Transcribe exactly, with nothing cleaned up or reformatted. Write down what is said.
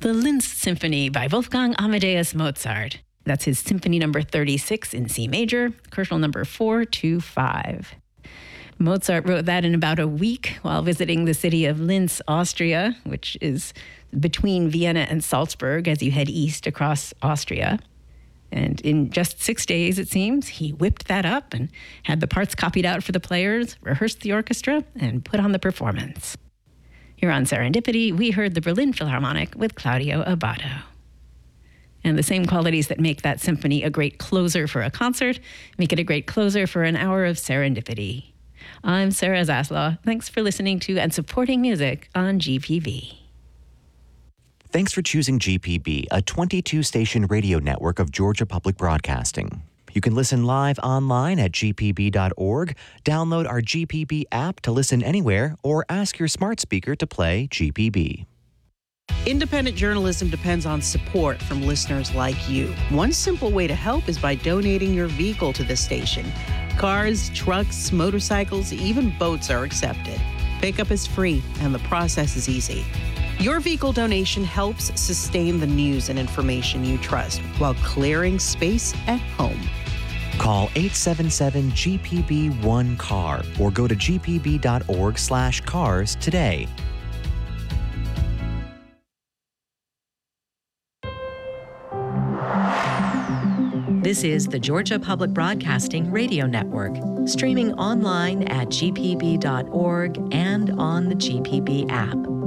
The Linz Symphony by Wolfgang Amadeus Mozart. That's his Symphony number thirty-six in C major, Koelschel number four two five. Mozart wrote that in about a week while visiting the city of Linz, Austria, which is between Vienna and Salzburg as you head east across Austria. And in just six days, it seems, he whipped that up and had the parts copied out for the players, rehearsed the orchestra, and put on the performance. Here on Serendipity, we heard the Berlin Philharmonic with Claudio Abbado. And the same qualities that make that symphony a great closer for a concert make it a great closer for an hour of serendipity. I'm Sarah Zaslaw. Thanks for listening to and supporting music on G P B. Thanks for choosing G P B, a twenty-two station radio network of Georgia Public Broadcasting. You can listen live online at g p b dot org, download our G P B app to listen anywhere, or ask your smart speaker to play G P B. Independent journalism depends on support from listeners like you. One simple way to help is by donating your vehicle to the station. Cars, trucks, motorcycles, even boats are accepted. Pickup is free, and the process is easy. Your vehicle donation helps sustain the news and information you trust while clearing space at home. Call eight seven seven G P B one C A R or go to g p b dot org slash cars today. This is the Georgia Public Broadcasting Radio Network, streaming online at g p b dot org and on the G P B app.